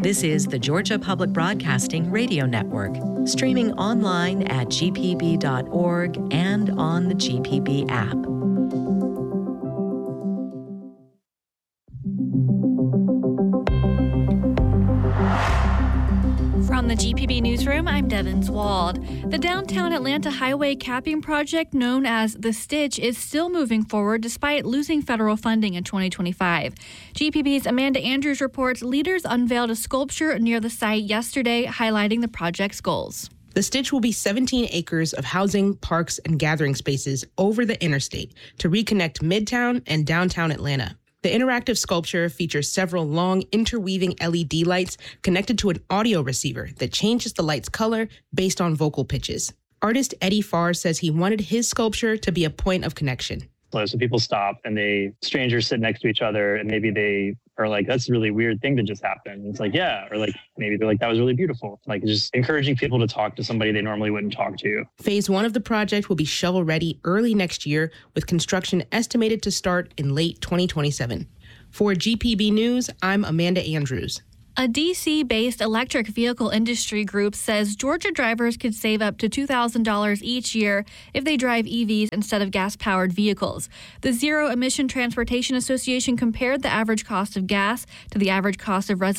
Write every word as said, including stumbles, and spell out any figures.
This is the Georgia Public Broadcasting Radio Network, streaming online at g p b dot org and on the G P B app. From the G P B Newsroom, I'm Devin Wald. The downtown Atlanta highway capping project known as The Stitch is still moving forward despite losing federal funding in twenty twenty-five. G P B's Amanda Andrews reports leaders unveiled a sculpture near the site yesterday highlighting the project's goals. The Stitch will be seventeen acres of housing, parks, and gathering spaces over the interstate to reconnect Midtown and downtown Atlanta. The interactive sculpture features several long interweaving L E D lights connected to an audio receiver that changes the light's color based on vocal pitches. Artist Eddie Farr says he wanted his sculpture to be a point of connection. So people stop and they, strangers sit next to each other and maybe they are like, that's a really weird thing that just happened. It's like, yeah. Or like, maybe they're like, that was really beautiful. Like just encouraging people to talk to somebody they normally wouldn't talk to. Phase one of the project will be shovel ready early next year with construction estimated to start in late twenty twenty-seven. For G P B News, I'm Amanda Andrews. A D C-based electric vehicle industry group says Georgia drivers could save up to two thousand dollars each year if they drive E Vs instead of gas-powered vehicles. The Zero Emission Transportation Association compared the average cost of gas to the average cost of residential